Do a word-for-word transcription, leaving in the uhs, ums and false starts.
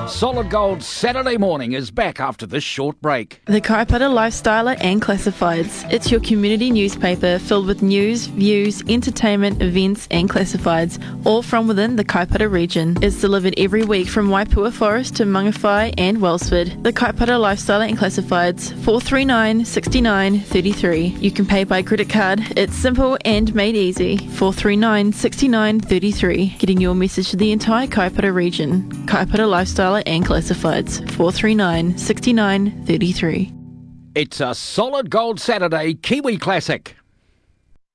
Solid Gold Saturday Morning is back after this short break. The Kaipara Lifestyler and Classifieds. It's your community newspaper filled with news, views, entertainment, events and classifieds, all from within the Kaipara region. It's delivered every week from Waipua Forest to Mangawhai and Wellsford. The Kaipara Lifestyler and Classifieds, four three nine, six nine three three. You can pay by credit card. It's simple and made easy. four three nine, six nine three three. Getting your message to the entire Kaipara region. Kaipara Lifestyler and Classifieds, four three nine, six nine three three. It's a Solid Gold Saturday Kiwi Classic.